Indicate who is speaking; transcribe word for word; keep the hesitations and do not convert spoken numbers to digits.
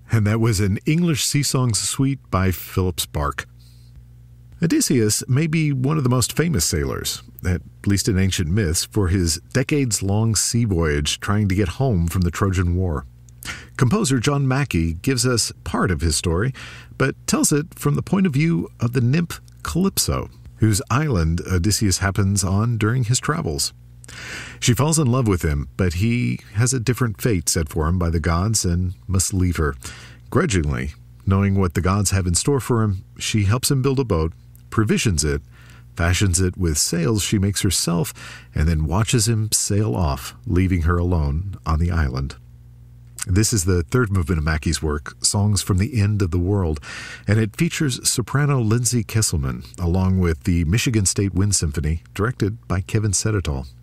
Speaker 1: And that was an English Sea Songs suite by Philip Sparke. Odysseus may be one of the most famous sailors, at least in ancient myths, for his decades-long sea voyage trying to get home from the Trojan War. Composer John Mackey gives us part of his story, but tells it from the point of view of the nymph Calypso, whose island Odysseus happens on during his travels. She falls in love with him, but he has a different fate set for him by the gods and must leave her. Grudgingly, knowing what the gods have in store for him, she helps him build a boat, provisions it, fashions it with sails she makes herself, and then watches him sail off, leaving her alone on the island. This is the third movement of Mackey's work, Songs from the End of the World, and it features soprano Lindsay Kesselman, along with the Michigan State Wind Symphony, directed by Kevin Sedetall.